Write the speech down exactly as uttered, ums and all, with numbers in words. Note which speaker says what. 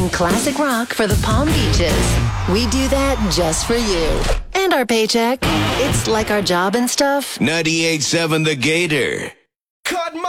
Speaker 1: playing classic rock for the Palm Beaches. We do that just for you. And our paycheck. It's like our job and stuff.
Speaker 2: ninety-eight point seven The Gator.